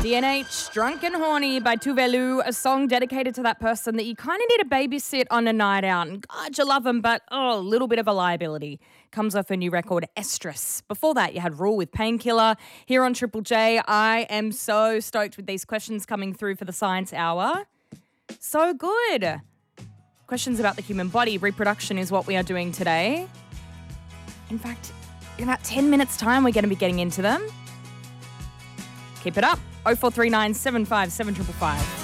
DNH, Drunk and Horny by Tuvelu, a song dedicated to that person that you kind of need to babysit on a night out. And God, you love them, but a little bit of a liability. Comes off a new record, Estrus. Before that, you had Rule with Painkiller. Here on Triple J, I am so stoked with these questions coming through for the Science Hour. So good. Questions about the human body. Reproduction is what we are doing today. In fact, in about 10 minutes' time, we're going to be getting into them. Keep it up. 0439 757 555.